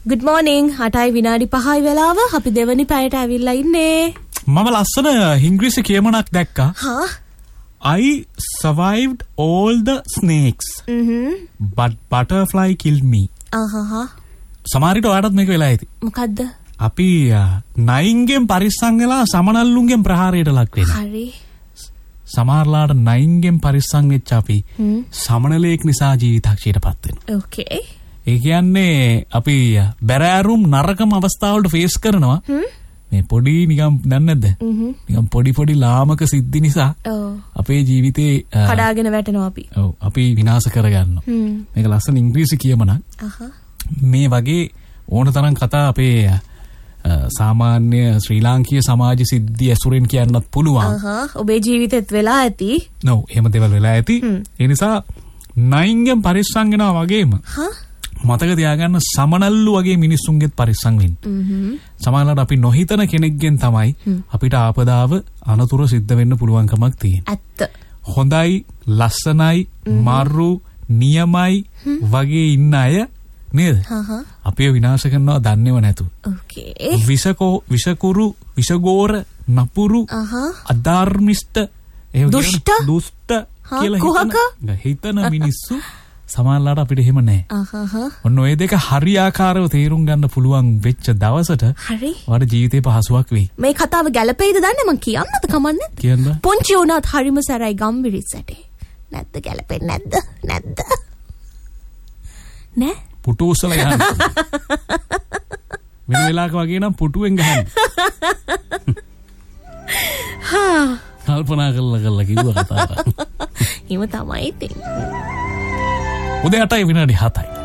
good morning. 8යි විනාඩි 5යි වෙලාව. අපි දෙවනි පැයට ඇවිල්ලා ඉන්නේ. මම ලස්සන ඉංග්‍රීසි කියමනක් දැක්කා. හා? I survived all the snakes. But butterfly killed me. සමහරවිට ඔයාලටත් මේක වෙලා ඇති. මොකද්ද? අපි නයින්ගෙන් පරිස්සම් වෙලා සමනල්ලුන්ගෙන් ප්‍රහාරයට ලක් වෙනවා. හරි. සමහරලාට නයින්ගෙන් පරිස්සම් වෙච්ච අපි සමනලෙක් නිසා ජීවිතක්ෂයටපත් වෙනවා. Okay. ඒ කියන්නේ අපි බැරෑරුම් නරකම අවස්ථාවලට ෆේස් කරනවා. මේ පොඩි නිකම් දන්නේ නැද්ද? නිකම් පොඩි ලාමක සිද්ධි නිසා අපේ ජීවිතේ කඩාගෙන වැටෙනවා අපි. ඔව් අපි විනාශ කරගන්නවා. මේක ලස්සන ඉංග්‍රීසි කියමනක්. මේ වගේ ඕන තරම් කතා අපේ සාමාන්‍ය ශ්‍රී ලාංකීය සමාජ සිද්ධි ඇසුරෙන් කියන්නත් පුළුවන්. ඔබේ ජීවිතෙත් වෙලා ඇති. නෝ එහෙම දේවල් වෙලා ඇති. ඒ නිසා නයින්ගෙන් පරිස්සම් වෙනවා වගේම මතක තියාගන්න සමනල්ලු වගේ මිනිස්සුන්ගෙත් පරිස්සම් වෙන්න. සමහරවිට අපි නොහිතන කෙනෙක්ගෙන් තමයි අපිට ආපදාව අනතුරු සිද්ධ වෙන්න පුළුවන්කමක් තියෙන්නේ. ඇත්ත. හොඳයි, ලස්සනයි, මරු, නියමයි වගේ ඉන්න අය නේද? අපිව විනාශ කරනවා දන්නේව නැතුව. ඕකේ. විෂකුරු, විෂගෝර, නපුරු, අධර්මිෂ්ඨ, දුෂ්ට කියලා හිතන මිනිස්සු සමහරලාට අපිට එහෙම නැහැ. ඔන්න ඔය දෙක හරියාකාරව තේරුම් ගන්න පුළුවන් වෙච්ච දවසට ඔයාලට ජීවිතේ පහසුවක් වෙයි. මේ කතාව ගැලපෙයිද දන්නේ මං කියන්නද කමන්නේ? කියන්න. පොන්චි උනත් හරිම සරයි ගම්බිරිස් ඇටේ. නැද්ද ගැලපෙන්නේ නැද්ද? නෑ. පුටු උස්සලා යන්න. වෙන වෙලාවක වගේ නම් පුටුවෙන් ගහන්න. කල්පනා කරලා කිව්ව කතාව. හිම තමයි ඉතින්. උදේ 8යි විනාඩි 7යි.